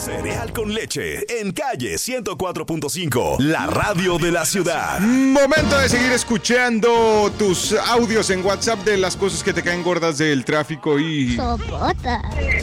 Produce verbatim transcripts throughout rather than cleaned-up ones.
Cereal con leche en calle ciento cuatro punto cinco, la radio de la ciudad. Momento de seguir escuchando tus audios en WhatsApp de las cosas que te caen gordas del tráfico y... Sopota.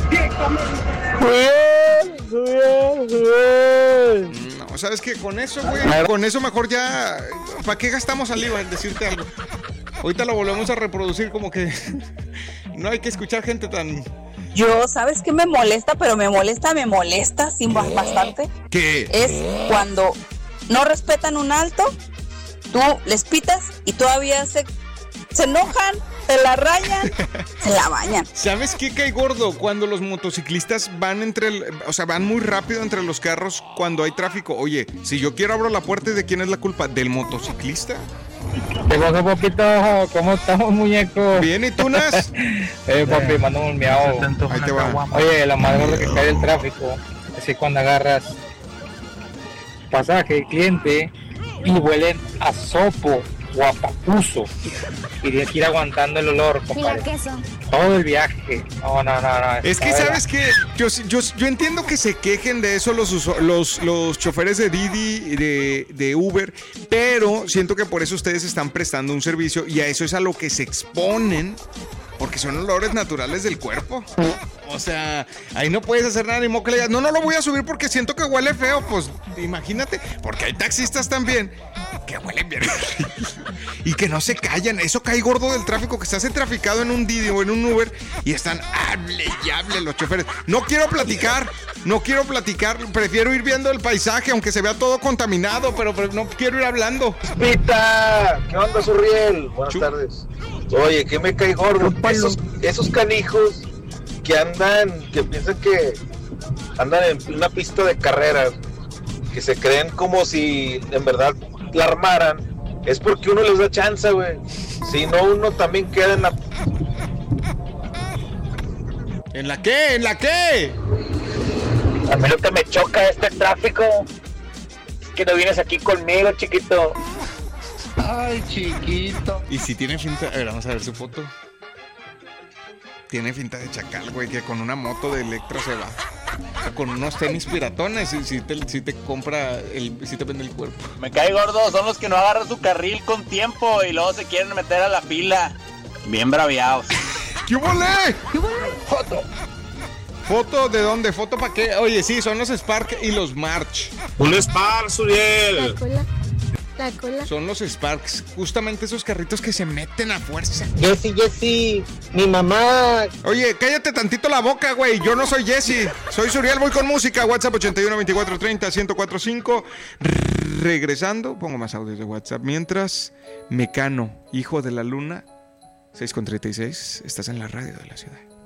No, ¿sabes qué? Con eso, güey, con eso mejor ya... ¿Para qué gastamos saliva en decirte algo? Ahorita lo volvemos a reproducir como que... No hay que escuchar gente tan... Yo, ¿sabes qué me molesta? Pero me molesta, me molesta, sí, bastante. ¿Qué? Es cuando no respetan un alto, tú les pitas y todavía se, se enojan, se la rayan, se la bañan. ¿Sabes qué cae gordo? Cuando los motociclistas van entre el, o sea, van muy rápido entre los carros cuando hay tráfico. Oye, si yo quiero abro la puerta, ¿de quién es la culpa? ¿Del motociclista? Te paso poquito, ¿cómo estamos, muñeco? Bien, ¿y tú, Nas? eh, papi, mando un miau. Ahí te va. Oye, la más gorda que cae del tráfico es que cuando agarras pasaje, cliente, y huelen a sopo o a papuso, y tienes que ir aguantando el olor, compadre. Mira queso. Todo el viaje. No, no, no, no. Es que, ¿sabes qué? Yo, yo, yo entiendo que se quejen de eso los, usu- los, los choferes de Didi, de, de Uber, pero siento que por eso ustedes están prestando un servicio y a eso es a lo que se exponen, porque son olores naturales del cuerpo. O sea, ahí no puedes hacer nada, ni modo que le digas, no, no lo voy a subir porque siento que huele feo. Pues imagínate, porque hay taxistas también que huelen bien y que no se callan. Eso cae gordo del tráfico, que estás traficado en un Didi o en un Uber y están hable y hable los choferes. No quiero platicar, no quiero platicar, prefiero ir viendo el paisaje, aunque se vea todo contaminado, pero, pero no quiero ir hablando. Pita, ¿qué onda, Surriel? Buenas Chup. tardes. Oye, ¿qué me cae gordo? Esos, esos canijos que andan, que piensan que andan en una pista de carreras, que se creen como si en verdad la armaran, es porque uno les da chance, güey. Si no, uno también queda en la... ¿En la qué? ¿En la qué? A mí lo que me choca este tráfico es que no vienes aquí conmigo, chiquito. Ay, chiquito. Y si tiene finta, a ver, vamos a ver su foto. Tiene finta de chacal, güey, que con una moto de Electra se va. O con unos tenis piratones, si, si, te, si te compra, el, si te vende el cuerpo. Me cae gordo, son los que no agarran su carril con tiempo y luego se quieren meter a la fila. Bien braviados. ¿Qué volé? ¿Qué volé? Foto. ¿Foto de dónde? ¿Foto para qué? Oye, sí, son los Spark y los March. Un Spark, Suriel. La cola. La cola. Son los Sparks, justamente esos carritos que se meten a fuerza. Jessy, Jessy, mi mamá. Oye, cállate tantito la boca, güey. Yo no soy Jesse, soy Suriel, voy con música. WhatsApp ochenta y uno, veinticuatro, treinta, ciento cuatro cinco. Regresando, pongo más audios de WhatsApp. Mientras, Mecano, hijo de la luna, seis con treinta y seis, estás en la radio de la ciudad.